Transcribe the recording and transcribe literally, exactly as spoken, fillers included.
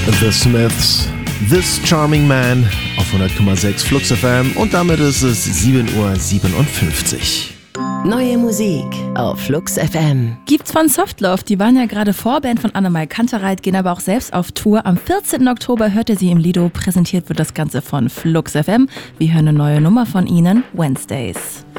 The Smiths, This Charming Man auf hundert Komma sechs Flux F M und damit ist es sieben Uhr siebenundfünfzig. Neue Musik auf Flux F M. Gibt's von Softloaf, die waren ja gerade Vorband von Annemai Kantereit, gehen aber auch selbst auf Tour. Am vierzehnten Oktober hört ihr sie im Lido, präsentiert wird das Ganze von Flux F M. Wir hören eine neue Nummer von ihnen, Wednesdays.